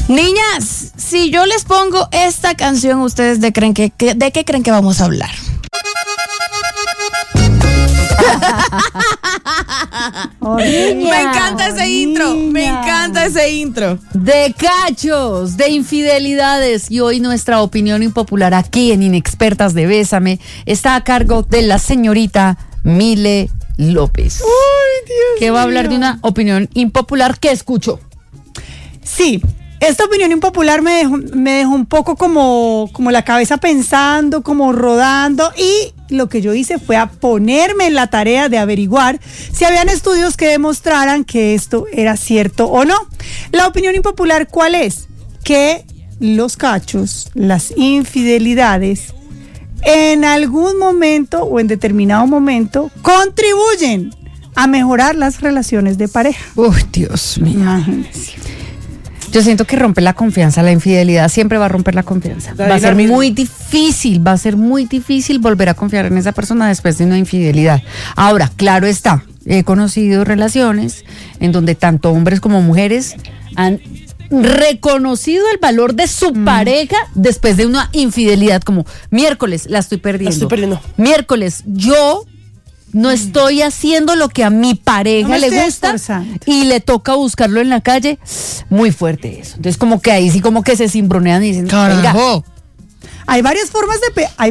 Niñas, si yo les pongo esta canción, ¿ustedes de qué creen que vamos a hablar? Me encanta ese intro, me encanta ese intro. De cachos, de infidelidades. Y hoy nuestra opinión impopular aquí en Inexpertas de Bésame está a cargo de la señorita Mile López. ¡Ay, Dios! Que va a hablar de una opinión impopular que escuchó. Sí, esta opinión impopular me dejó un poco como la cabeza pensando, como rodando, y lo que yo hice fue a ponerme en la tarea de averiguar si habían estudios que demostraran que esto era cierto o no. La opinión impopular, ¿cuál es? Que los cachos, las infidelidades, en algún momento o en determinado momento contribuyen a mejorar las relaciones de pareja. Uy, Dios mío. Imagínense. Yo siento que rompe la confianza, la infidelidad siempre va a romper la confianza. Va a ser muy difícil volver a confiar en esa persona después de una infidelidad. Ahora, claro está, he conocido relaciones en donde tanto hombres como mujeres han reconocido el valor de su pareja después de una infidelidad, como miércoles, la estoy perdiendo. Miércoles, yo no estoy haciendo lo que a mi pareja le gusta y le toca buscarlo en la calle. Muy fuerte eso. Entonces como que ahí sí como que se cimbronean y dicen, carajo. Hay varias formas hay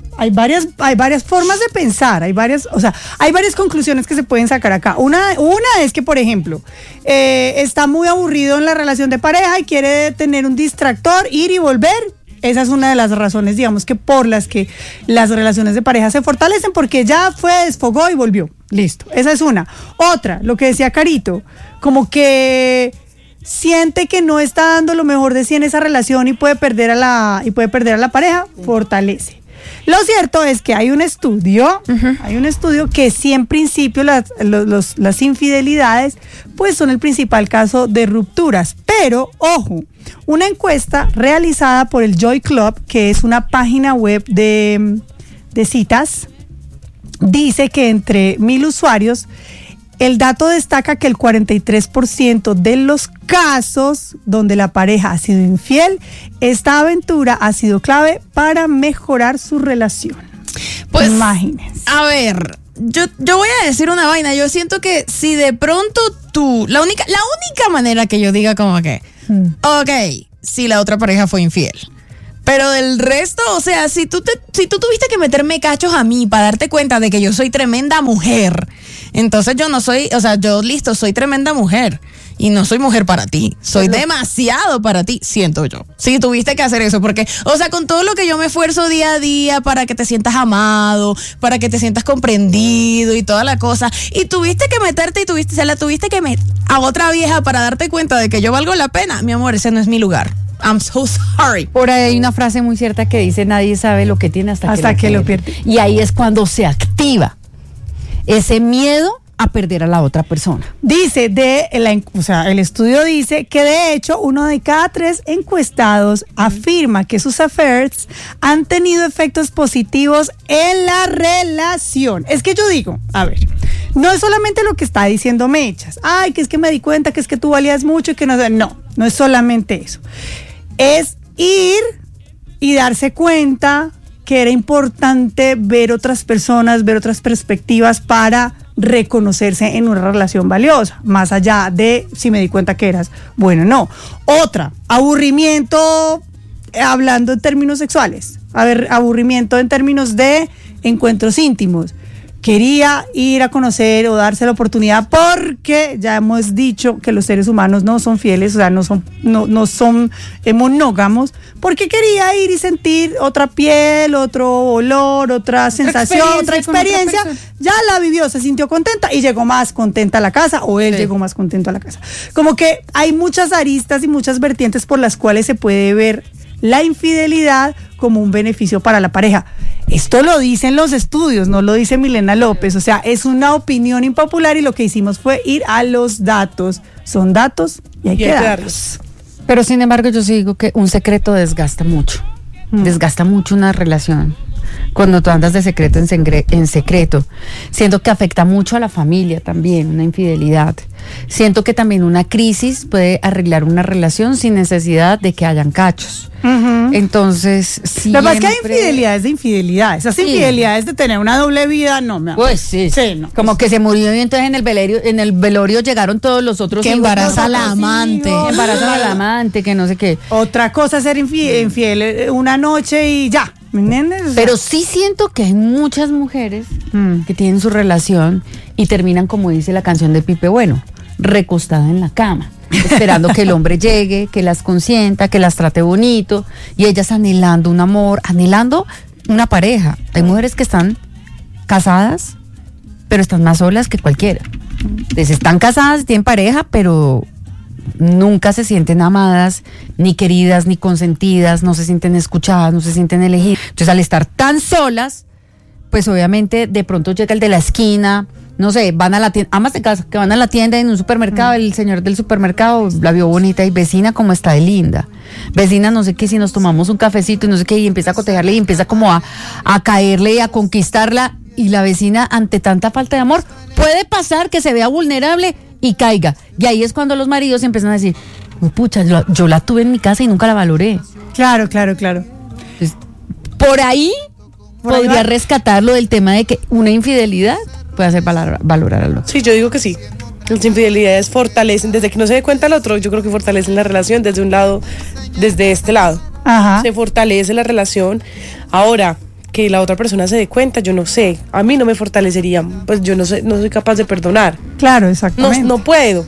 varias formas de pensar, hay varias conclusiones que se pueden sacar acá. Una es que, por ejemplo, está muy aburrido en la relación de pareja y quiere tener un distractor, ir y volver. Esa es una de las razones, digamos, que por las que las relaciones de pareja se fortalecen, porque ya fue, desfogó y volvió. Listo. Esa es una. Otra, lo que decía Carito, como que siente que no está dando lo mejor de sí en esa relación y puede perder a la pareja, fortalece. Lo cierto es que hay un estudio que sí, en principio las infidelidades pues son el principal caso de rupturas, pero ojo, una encuesta realizada por el Joy Club, que es una página web de citas, dice que entre 1,000 usuarios, el dato destaca que el 43% de los casos donde la pareja ha sido infiel, esta aventura ha sido clave para mejorar su relación. Pues, imagínense. A ver, yo voy a decir una vaina. Yo siento que si de pronto la única manera que yo diga como que, ok, si la otra pareja fue infiel. Pero del resto, o sea, si tú tuviste que meterme cachos a mí para darte cuenta de que yo soy tremenda mujer, entonces yo no soy, o sea, soy tremenda mujer y no soy mujer para ti, soy demasiado para ti, siento yo. Si tuviste que hacer eso, porque, o sea, con todo lo que yo me esfuerzo día a día para que te sientas amado, para que te sientas comprendido y toda la cosa, y tuviste que meterte la tuviste que meter a otra vieja para darte cuenta de que yo valgo la pena, mi amor, ese no es mi lugar. I'm so sorry. Por ahí hay una frase muy cierta que dice: nadie sabe lo que tiene hasta que lo pierde. Y ahí es cuando se activa ese miedo a perder a la otra persona. Dice el estudio dice que de hecho 1 de cada 3 encuestados afirma que sus affairs han tenido efectos positivos en la relación. Es que yo digo, a ver, no es solamente lo que está diciendo Mechas, ay, que es que me di cuenta que es que tú valías mucho y que no es solamente eso. Es ir y darse cuenta que era importante ver otras personas, ver otras perspectivas para reconocerse en una relación valiosa, más allá de si me di cuenta que eras bueno o no. Otra, aburrimiento hablando en términos sexuales, aburrimiento en términos de encuentros íntimos. Quería ir a conocer o darse la oportunidad, porque ya hemos dicho que los seres humanos no son fieles, o sea, no son monógamos, porque quería ir y sentir otra piel, otro olor, otra sensación, otra experiencia. Ya la vivió, se sintió contenta y llegó más contenta a la casa, o él llegó más contento a la casa. Como que hay muchas aristas y muchas vertientes por las cuales se puede ver la infidelidad como un beneficio para la pareja. Esto lo dicen los estudios, no lo dice Milena López, o sea, es una opinión impopular y lo que hicimos fue ir a los datos. Son datos y hay que darlos. Pero sin embargo yo sí digo que un secreto desgasta mucho una relación. cuando tú andas de secreto en secreto. Siento que afecta mucho a la familia también, una infidelidad. Siento que también una crisis puede arreglar una relación sin necesidad de que hayan cachos. Entonces, lo que pasa es que hay infidelidades de infidelidades. Esas infidelidades de tener una doble vida, no me Pues sí, no. Como que se murió y entonces en el velorio llegaron todos los otros. Que embaraza a la amante. Embaraza a la amante, que no sé qué. Otra cosa es ser infiel una noche y ya. ¿Me entiendes? O sea, pero sí siento que hay muchas mujeres que tienen su relación y terminan, como dice la canción de Pipe Bueno, recostada en la cama, esperando que el hombre llegue, que las consienta, que las trate bonito, y ellas anhelando un amor, anhelando una pareja. Hay mujeres que están casadas, pero están más solas que cualquiera. Entonces están casadas, tienen pareja, pero nunca se sienten amadas, ni queridas, ni consentidas, no se sienten escuchadas, no se sienten elegidas. Entonces, al estar tan solas, pues obviamente de pronto llega el de la esquina, no sé, van a la tienda, amas de casa que van a la tienda en un supermercado, el señor del supermercado la vio bonita y vecina, como está de linda. Vecina, no sé qué, si nos tomamos un cafecito y no sé qué, y empieza a cotejarle y empieza como a caerle y a conquistarla, y la vecina, ante tanta falta de amor, puede pasar que se vea vulnerable y caiga. Y ahí es cuando los maridos empiezan a decir, pucha, yo la tuve en mi casa y nunca la valoré. Claro. Entonces, por ahí podría rescatarlo del tema de que una infidelidad puede hacer valorar al otro. Sí, yo digo que sí. Las infidelidades fortalecen, desde que no se dé cuenta el otro, yo creo que fortalecen la relación desde un lado, desde este lado. Ajá. Se fortalece la relación. Ahora, que la otra persona se dé cuenta, yo no sé, a mí no me fortalecería, pues yo no soy capaz de perdonar. Claro, exactamente. No puedo,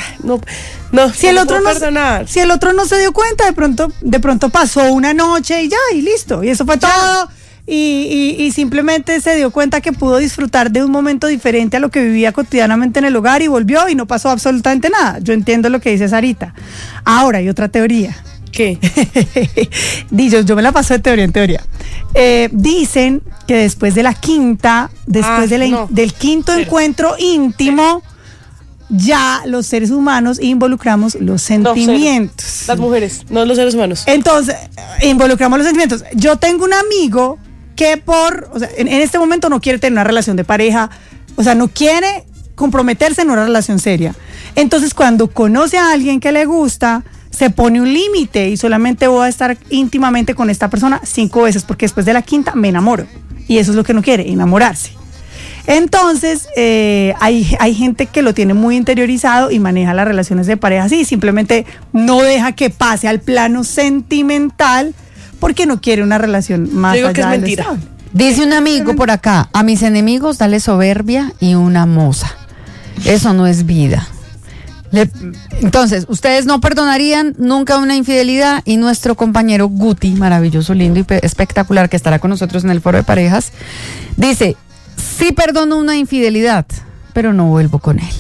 si el otro no perdonar. Si el otro no se dio cuenta, de pronto pasó una noche y ya, y listo, y eso fue todo. Y simplemente se dio cuenta que pudo disfrutar de un momento diferente a lo que vivía cotidianamente en el hogar y volvió y no pasó absolutamente nada. Yo entiendo lo que dice Sarita. Ahora hay otra teoría. ¿Qué? Yo me la paso de teoría en teoría. Dicen que después de la quinta, del quinto encuentro íntimo, ya los seres humanos involucramos los sentimientos. Las mujeres, no los seres humanos. Entonces, involucramos los sentimientos. Yo tengo un amigo que en este momento no quiere tener una relación de pareja, no quiere comprometerse en una relación seria. Entonces, cuando conoce a alguien que le gusta, se pone un límite y solamente voy a estar íntimamente con esta persona 5 veces, porque después de la quinta me enamoro. Y eso es lo que no quiere, enamorarse. Entonces, hay gente que lo tiene muy interiorizado y maneja las relaciones de pareja así, simplemente no deja que pase al plano sentimental porque no quiere una relación más allá. Digo que es mentira. Dice un amigo por acá, a mis enemigos dale soberbia y una moza. Eso no es vida. Entonces, ustedes no perdonarían nunca una infidelidad, y nuestro compañero Guti, maravilloso, lindo y espectacular, que estará con nosotros en el foro de parejas, dice, sí perdono una infidelidad, pero no vuelvo con él.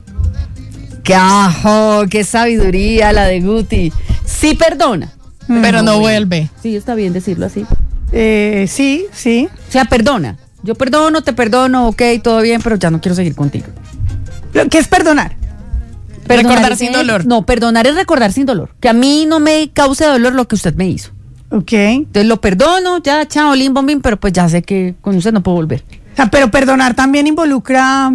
¡Qué sabiduría la de Guti! Sí perdona, pero no vuelve. Sí, está bien decirlo así. Sí. O sea, perdona. Yo perdono, te perdono, ok, todo bien, pero ya no quiero seguir contigo. ¿Qué es perdonar? Recordar sin dolor. No, perdonar es recordar sin dolor. Que a mí no me cause dolor lo que usted me hizo. Ok. Entonces lo perdono, ya, chao, lim, bom, bim, pero pues ya sé que con usted no puedo volver. O sea, pero perdonar también involucra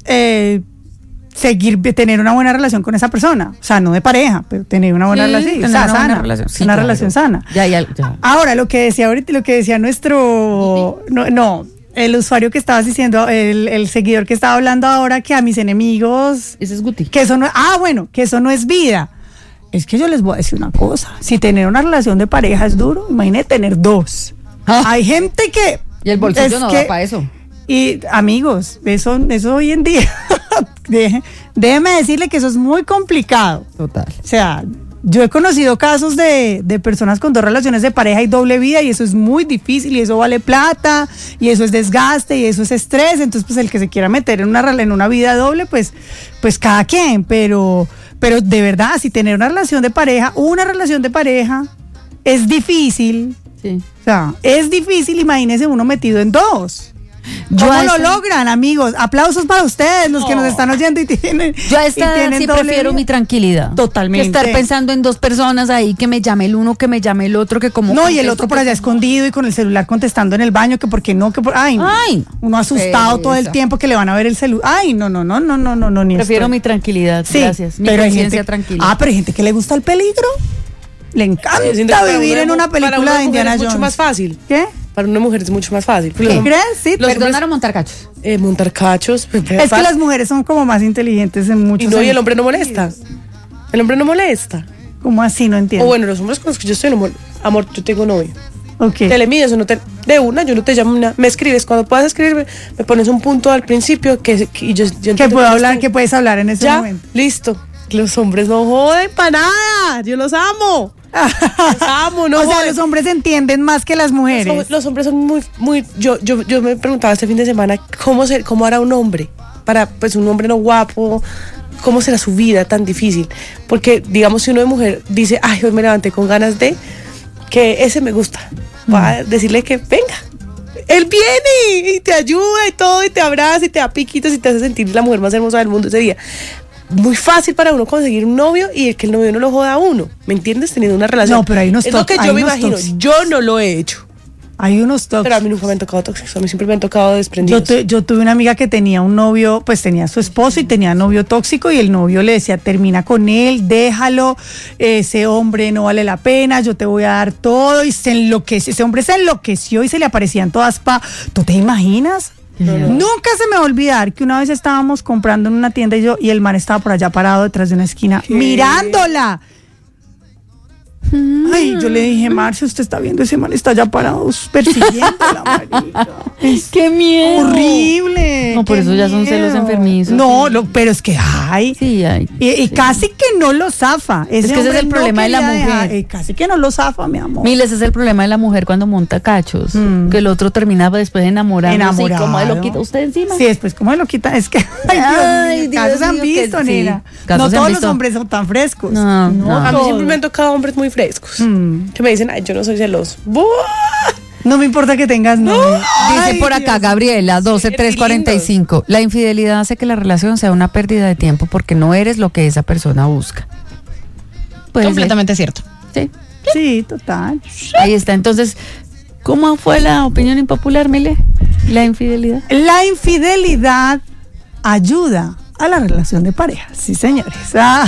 tener una buena relación con esa persona. O sea, no de pareja, pero tener una buena relación. O sea, sana. Una relación sana. Ya. Ahora, lo que decía nuestro... el usuario que estabas diciendo, el seguidor que estaba hablando ahora, que a mis enemigos... Ese es Guti. Que eso no es vida. Es que yo les voy a decir una cosa. Si tener una relación de pareja es duro, imagínate tener 2. Hay gente que... Y el bolsillo no da para eso. Y amigos, eso hoy en día, déjeme decirle que eso es muy complicado. Total. O sea, yo he conocido casos de personas con 2 relaciones de pareja y doble vida, y eso es muy difícil, y eso vale plata, y eso es desgaste, y eso es estrés. Entonces, pues el que se quiera meter en una vida doble, pues cada quien, pero de verdad, si tener una relación de pareja es difícil. Sí. O sea, es difícil, imagínese uno metido en 2. ¿Cómo lo logran, amigos? Aplausos para ustedes, los que nos están oyendo y tienen. Yo a esta edad sí prefiero mi tranquilidad. Totalmente. Que estar pensando en dos personas ahí, que me llame el uno, que me llame el otro, que como. No, y el otro por allá escondido y con el celular contestando en el baño, que porque no, que por. Ay, no. Uno asustado todo el tiempo que le van a ver el celular. Ay, no, ni prefiero mi tranquilidad, sí, gracias. Mi pero conciencia tranquila. Pero hay gente que le gusta el peligro. Le encanta vivir en una película de Indiana Jones. Es mucho más fácil. ¿Qué? Para una mujer es mucho más fácil. ¿Qué crees? Sí, ¿Perdonar o montar cachos? Montar cachos. Es que las mujeres son como más inteligentes en muchos y el hombre no molesta. El hombre no molesta. ¿Cómo así? No entiendo. O bueno, los hombres con los que yo estoy, amor, yo tengo novio. Okay. Te le mides o no te. De una, yo no te llamo una. Me escribes. Cuando puedas escribirme, me pones un punto al principio y yo que puedo hablar, que puedes hablar en ese momento. Listo. Los hombres no joden para nada. Yo los amo. Los amo, no. O sea, los hombres entienden más que las mujeres. Los hombres son muy. Yo me preguntaba este fin de semana cómo hará un hombre para, pues, un hombre no guapo. ¿Cómo será su vida tan difícil? Porque, digamos, si uno de mujer dice, ay, hoy me levanté con ganas de que ese me gusta, va a decirle que venga. Él viene y te ayuda y todo, y te abraza y te da piquitos y te hace sentir la mujer más hermosa del mundo ese día. Muy fácil para uno conseguir un novio y que el novio no lo joda a uno, ¿me entiendes? Teniendo una relación. No, pero hay unos tóxicos. Es lo que yo me imagino. Yo no lo he hecho. Hay unos tóxicos. Pero a mí nunca me han tocado tóxicos, a mí siempre me han tocado desprendidos. Yo tuve una amiga que tenía un novio, pues tenía a su esposo y tenía novio tóxico y el novio le decía, termina con él, déjalo, ese hombre no vale la pena, yo te voy a dar todo, y se enloqueció, ese hombre se enloqueció y se le aparecían todas ¿tú te imaginas? No. Nunca se me va a olvidar que una vez estábamos comprando en una tienda y el man estaba por allá parado detrás de una esquina mirándola. Ay, yo le dije, Marcia, usted está viendo, ese man está allá parado persiguiéndola, marica. ¡Qué miedo! Horrible. No, por eso ya son celos enfermizos. No, pero es que hay. Sí, hay. Y casi que no lo zafa. Es que ese es el problema de la mujer. Casi que no lo zafa, mi amor. Miles, ese es el problema de la mujer cuando monta cachos. Que el otro termina después enamorado. Y como lo quita usted encima. Sí, después como lo quita. Es que, ay, Dios, casos han visto, nena. No todos los hombres son tan frescos. No. A mí siempre me han tocado hombres muy frescos. Que me dicen, ay, yo no soy celoso. ¡Buah! No me importa que tengas novio. Dice por acá Gabriela, 12345. La infidelidad hace que la relación sea una pérdida de tiempo porque no eres lo que esa persona busca. Completamente cierto. Sí, total. Ahí está. Entonces, ¿cómo fue la opinión impopular, Mile? La infidelidad. La infidelidad ayuda a la relación de pareja. Sí, señores.